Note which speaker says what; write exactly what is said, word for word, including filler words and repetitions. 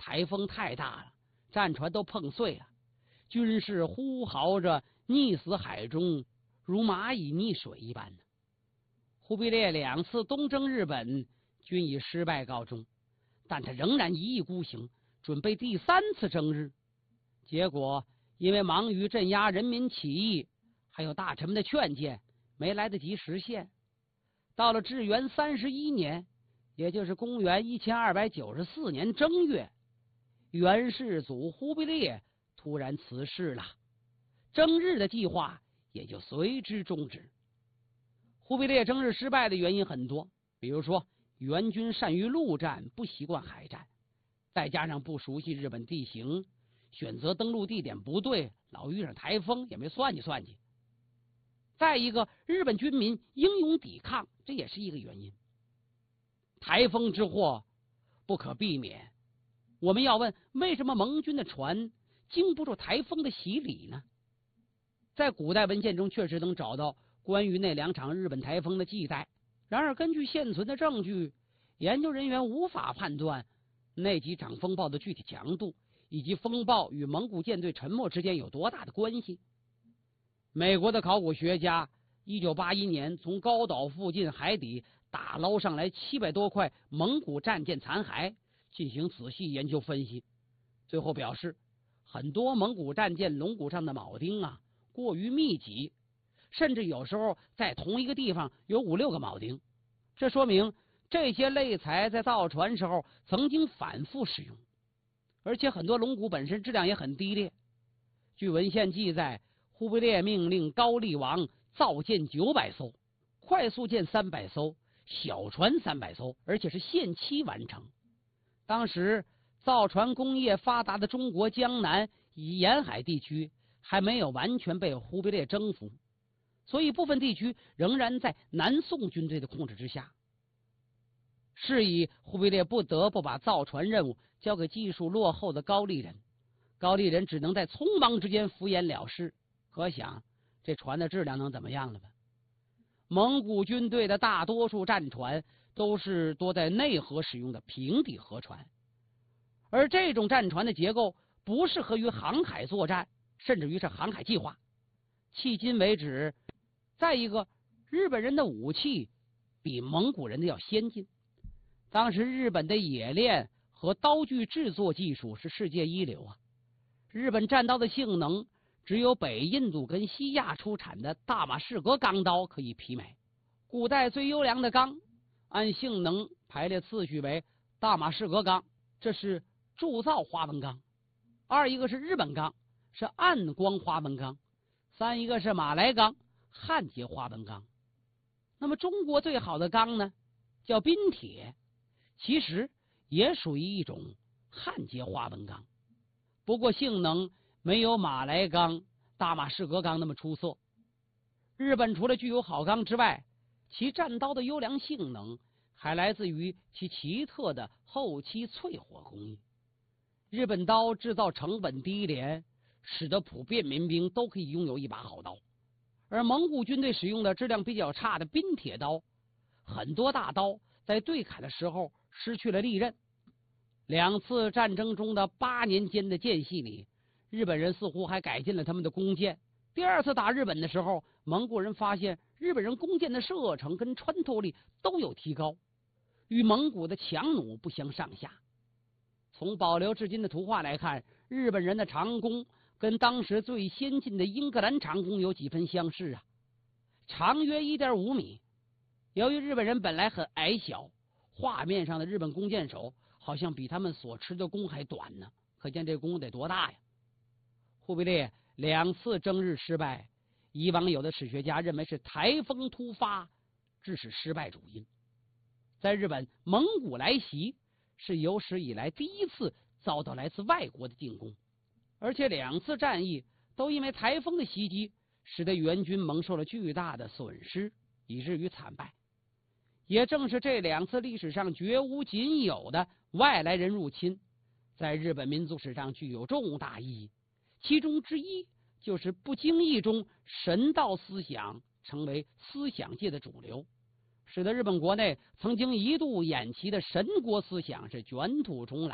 Speaker 1: 台风太大了，战船都碰碎了，军士呼嚎着溺死海中，如蚂蚁溺水一般。忽必烈两次东征日本，均以失败告终，但他仍然一意孤行，准备第三次征日。结果因为忙于镇压人民起义，还有大臣们的劝谏，没来得及实现。到了至元三十一年，也就是公元一千二百九十四年正月，元世祖忽必烈突然辞世了，征日的计划也就随之终止。忽必烈征日失败的原因很多，比如说元军善于陆战，不习惯海战，再加上不熟悉日本地形，选择登陆地点不对，老遇上台风也没算计算计。再一个，日本军民英勇抵抗，这也是一个原因。台风之祸不可避免，我们要问，为什么盟军的船经不住台风的洗礼呢？在古代文献中确实能找到关于那两场日本台风的记载，然而根据现存的证据，研究人员无法判断那几场风暴的具体强度，以及风暴与蒙古舰队沉没之间有多大的关系。美国的考古学家一九八一年从高岛附近海底打捞上来七百多块蒙古战舰残骸，进行仔细研究分析，最后表示，很多蒙古战舰龙骨上的铆钉啊过于密集，甚至有时候在同一个地方有五六个铆钉，这说明这些类材在造船时候曾经反复使用，而且很多龙骨本身质量也很低劣。据文献记载，忽必烈命令高丽王造舰九百艘，快速舰三百艘，小船三百艘，而且是限期完成。当时造船工业发达的中国江南以沿海地区还没有完全被忽必烈征服，所以部分地区仍然在南宋军队的控制之下。是以忽必烈不得不把造船任务交给技术落后的高丽人，高丽人只能在匆忙之间敷衍了事，可想这船的质量能怎么样了吧？蒙古军队的大多数战船都是多在内河使用的平底河船，而这种战船的结构不适合于航海作战，甚至于是航海计划。迄今为止，再一个，日本人的武器比蒙古人的要先进。当时日本的冶炼和刀具制作技术是世界一流啊，日本战刀的性能只有北印度跟西亚出产的大马士革钢刀可以媲美。古代最优良的钢按性能排列次序为大马士革钢，这是铸造花纹钢；二一个是日本钢，是暗光花纹钢；三一个是马来钢，焊接花纹钢。那么中国最好的钢呢，叫冰铁，其实也属于一种焊接花纹钢，不过性能没有马来钢、大马士革钢那么出色。日本除了具有好钢之外，其战刀的优良性能还来自于其奇特的后期淬火工艺。日本刀制造成本低廉，使得普遍民兵都可以拥有一把好刀，而蒙古军队使用的质量比较差的冰铁刀，很多大刀在对砍的时候失去了利刃。两次战争中的八年间的间隙里，日本人似乎还改进了他们的弓箭。第二次打日本的时候，蒙古人发现日本人弓箭的射程跟穿透力都有提高，与蒙古的强弩不相上下。从保留至今的图画来看，日本人的长弓跟当时最先进的英格兰长弓有几分相似啊，长约 一点五米。由于日本人本来很矮小，画面上的日本弓箭手好像比他们所持的弓还短呢，可见这弓得多大呀。忽必烈两次征日失败，以往有的史学家认为是台风突发致使失败主因。在日本，蒙古来袭是有史以来第一次遭到来自外国的进攻，而且两次战役都因为台风的袭击，使得援军蒙受了巨大的损失，以至于惨败。也正是这两次历史上绝无仅有的外来人入侵，在日本民族史上具有重大意义。其中之一就是不经意中神道思想成为思想界的主流，使得日本国内曾经一度偃旗的神国思想是卷土重来。